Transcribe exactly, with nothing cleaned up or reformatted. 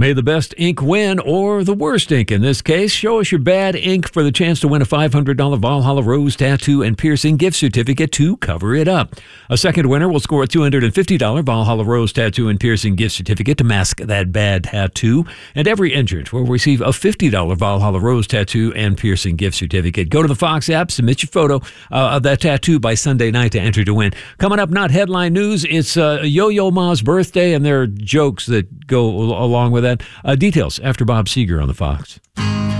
May the best ink win, or the worst ink in this case. Show us your bad ink for the chance to win a five hundred dollars Valhalla Rose tattoo and piercing gift certificate to cover it up. A second winner will score a two hundred fifty dollars Valhalla Rose tattoo and piercing gift certificate to mask that bad tattoo. And every entrant will receive a fifty dollars Valhalla Rose tattoo and piercing gift certificate. Go to the Fox app, submit your photo uh, of that tattoo by Sunday night to enter to win. Coming up, not headline news, it's uh, Yo-Yo Ma's birthday, and there are jokes that go along with that. Uh, details after Bob Seger on the Fox.